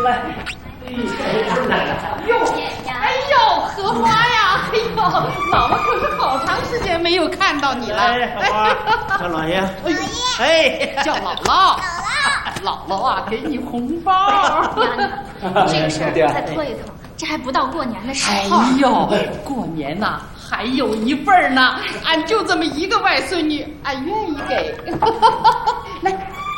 来。 哎呦，荷花呀！哎呦，姥姥可是好长时间没有看到你了。 叫老爷，哎， 叫姥姥。姥姥啊，给你红包。 这个事儿再拖一拖，这还不到过年的时候。 哎呦，过年呐，还有一份呢。俺就这么一个外孙女，俺愿意给。来，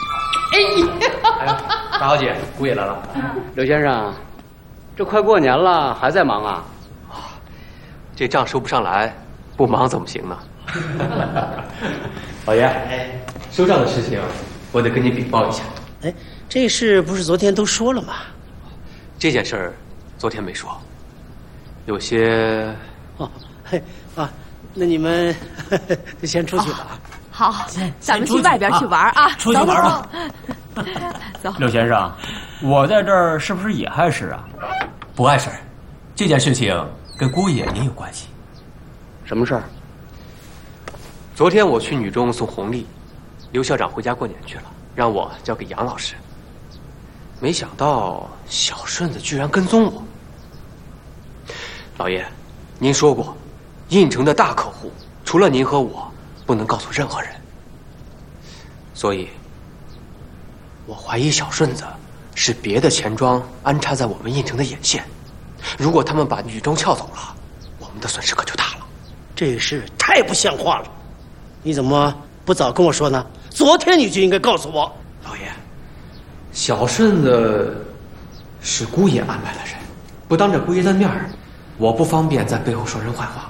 大小姐，姑爷来了。刘先生，这快过年了，还在忙啊？ 这账收不上来，不忙怎么行呢？老爷，收账的事情我得跟你禀报一下。 哎，这事不是昨天都说了吗？ 这件事儿昨天没说，有些…… 那你们先出去吧。 好，咱们去外边去玩啊！ 出去玩吧。 走。 刘先生，我在这儿是不是也碍事啊？ 不碍事，这件事情跟姑爷您有关系。 什么事儿？ 昨天我去女中送红利，刘校长回家过年去了，让我交给杨老师。没想到小顺子居然跟踪我。老爷，您说过，印城的大客户除了您和我，不能告诉任何人。所以，我怀疑小顺子是别的钱庄安插在我们印城的眼线。如果他们把女中撬走了，我们的损失可就大了。 这事太不像话了，你怎么不早跟我说呢？昨天你就应该告诉我。 老爷，小顺子是姑爷安排的人，不当着姑爷的面儿，我不方便在背后说人坏话。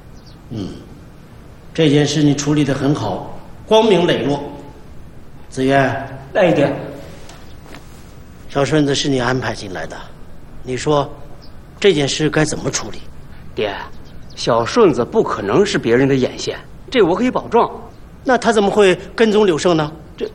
这件事你处理得很好，光明磊落。子渊， 累一点。 小顺子是你安排进来的，你说这件事该怎么处理？ 爹，小顺子不可能是别人的眼线，这我可以保证。 那他怎么会跟踪柳胜呢？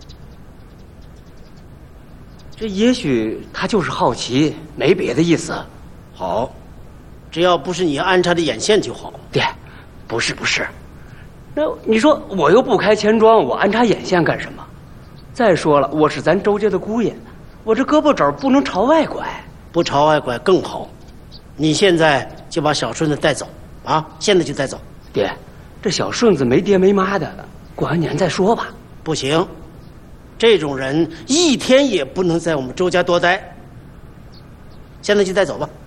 这也许他就是好奇，没别的意思。 好，只要不是你安插的眼线就好。 爹，不是，那你说我又不开钱庄，我安插眼线干什么？再说了，我是咱周家的姑爷，我这胳膊肘不能朝外拐。 不朝外拐更好。你现在就把小顺子带走啊！现在就带走。 爹，这小顺子没爹没妈的，过完年再说吧。 不行，这种人一天也不能在我们周家多待。现在就带走吧。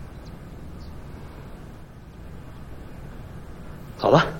好吧。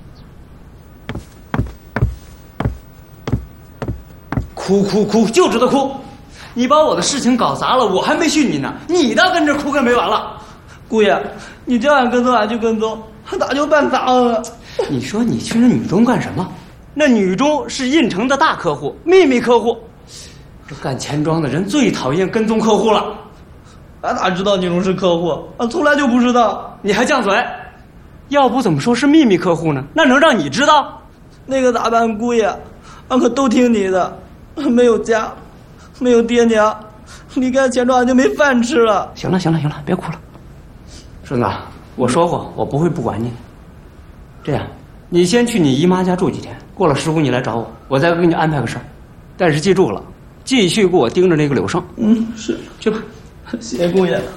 哭，就知道哭。你把我的事情搞砸了，我还没训你呢，你倒跟着哭个没完了。 姑爷，你叫俺跟踪俺就跟踪，咋就办砸了？ 你说你去那女中干什么？那女中是印城的大客户，秘密客户。这干钱庄的人最讨厌跟踪客户了。 俺哪知道女中是客户？俺从来就不知道。 你还犟嘴？要不怎么说是秘密客户呢？那能让你知道？ 那个咋办，姑爷？俺可都听你的。没有家，没有爹娘，离开钱庄俺就没饭吃了。 行了，别哭了。顺子，我说过我不会不管你的。这样，你先去你姨妈家住几天，过了15你来找我，我再给你安排个事儿。但是记住了，继续给我盯着那个柳胜。 是， 去吧。 谢谢姑爷。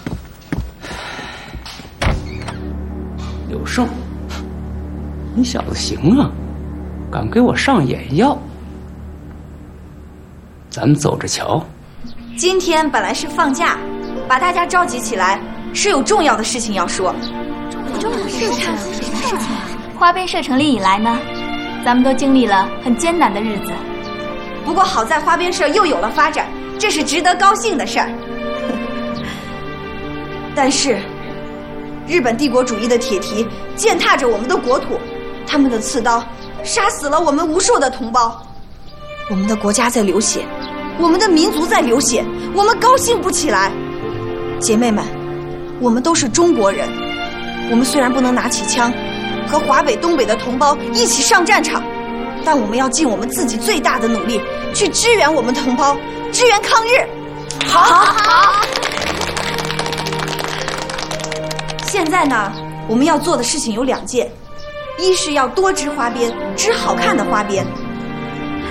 柳胜，你小子行啊，敢给我上眼药。咱们走着瞧。 今天本来是放假，把大家召集起来，是有重要的事情要说。重要的事情？什么事情？花边社成立以来呢，咱们都经历了很艰难的日子。不过好在花边社又有了发展，这是值得高兴的事儿。但是，日本帝国主义的铁蹄践踏着我们的国土，他们的刺刀杀死了我们无数的同胞。我们的国家在流血，我们的民族在流血，我们高兴不起来。姐妹们，我们都是中国人，我们虽然不能拿起枪和华北、东北的同胞一起上战场，但我们要尽我们自己最大的努力去支援我们同胞，支援抗日。好。现在呢，我们要做的事情有2件，一是要多织花边，织好看的花边。